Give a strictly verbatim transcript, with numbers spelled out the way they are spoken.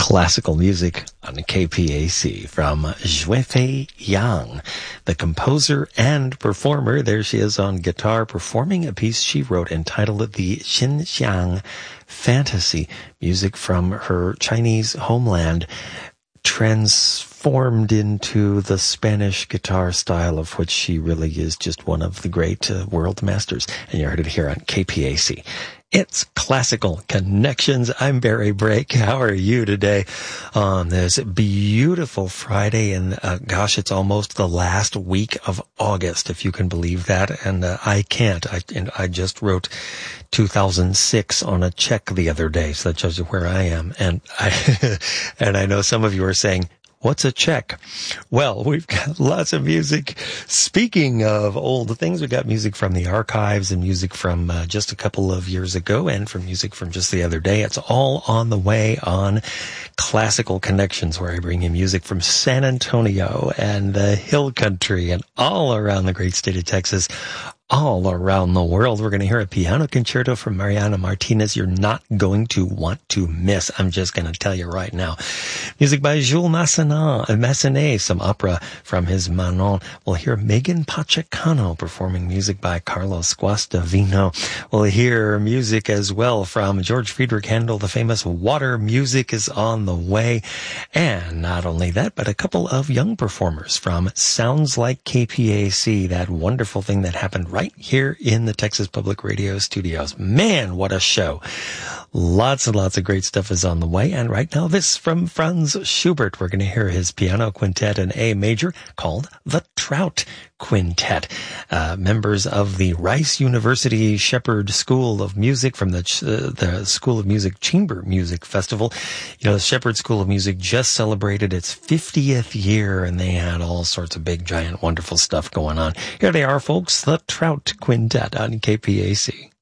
classical music on K P A C from Xuefei Yang, the composer and performer. There she is on guitar performing a piece she wrote entitled The Xinxiang Fantasy, music from her Chinese homeland, transformed into the Spanish guitar style, of which she really is just one of the great uh, world masters. And you heard it here on K P A C. It's Classical Connections. I'm Barry Brake. How are you today on this beautiful Friday? And uh, gosh, it's almost the last week of August, if you can believe that. And uh, I can't. I, and I just wrote two thousand six on a check the other day, so that shows you where I am. And I, and I know some of you are saying, what's a check? Well, we've got lots of music. Speaking of old things, we've got music from the archives and music from uh, just a couple of years ago and from music from just the other day. It's all on the way on Classical Connections, where I bring you music from San Antonio and the Hill Country and all around the great state of Texas, all around the world. We're going to hear a piano concerto from Mariano Martinez you're not going to want to miss. I'm just going to tell you right now. Music by Jules Massenet, Massenet, some opera from his Manon. We'll hear Megan Pachacano performing music by Carlos Guastavino. We'll hear music as well from George Friedrich Handel. The famous Water music is on the way. And not only that, but a couple of young performers from Sounds Like K P A C, that wonderful thing that happened right here in the Texas Public Radio studios. Man, what a show. Lots and lots of great stuff is on the way. And right now, this from Franz Schubert. We're going to hear his piano quintet in A major called the Trout Quintet. Uh, members of the Rice University Shepherd School of Music from the uh, the School of Music Chamber Music Festival. You know, the Shepherd School of Music just celebrated its fiftieth year, and they had all sorts of big, giant, wonderful stuff going on. Here they are, folks, the Trout Quintet on K P A C.